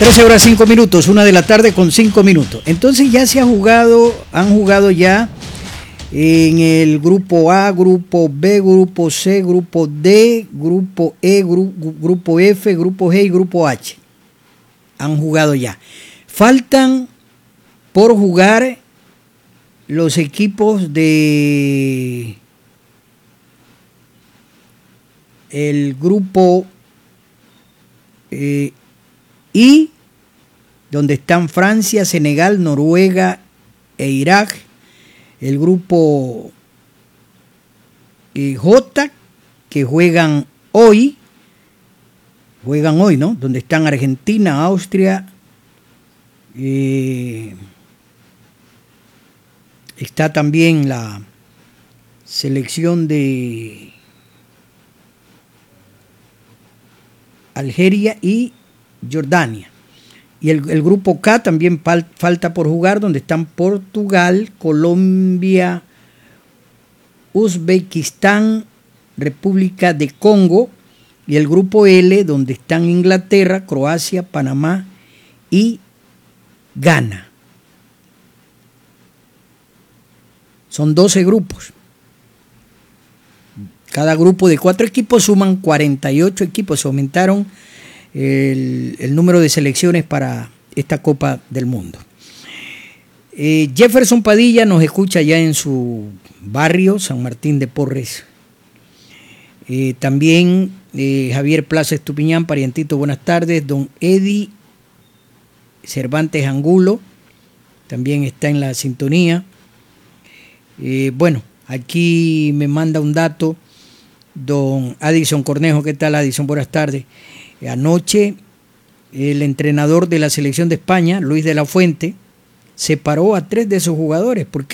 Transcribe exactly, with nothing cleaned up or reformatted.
trece horas cinco minutos, una de la tarde con cinco minutos. Entonces ya se ha jugado, han jugado ya en el grupo A, grupo B, grupo C, grupo D, grupo E, gru, grupo F, grupo G y grupo H. Han jugado ya. Faltan por jugar los equipos de el grupo eh, I, donde están Francia, Senegal, Noruega e Irak. El grupo eh, J, que juegan hoy, juegan hoy, ¿no? Donde están Argentina, Austria, eh, está también la selección de Algeria y Jordania. Y el, el grupo K también fal, falta por jugar, donde están Portugal, Colombia, Uzbekistán, República de Congo, y el grupo L, donde están Inglaterra, Croacia, Panamá y Ghana. Son doce grupos. Cada grupo de cuatro equipos suman cuarenta y ocho equipos. Se aumentaron el, el número de selecciones para esta Copa del Mundo. Eh, Jefferson Padilla nos escucha ya en su barrio, San Martín de Porres. Eh, también eh, Javier Plaza Estupiñán, parientito, buenas tardes. Don Eddie Cervantes Angulo también está en la sintonía. Eh, bueno, aquí me manda un dato don Addison Cornejo. ¿Qué tal, Addison? Buenas tardes. Eh, anoche el entrenador de la selección de España, Luis de la Fuente, separó a tres de sus jugadores. ¿Por,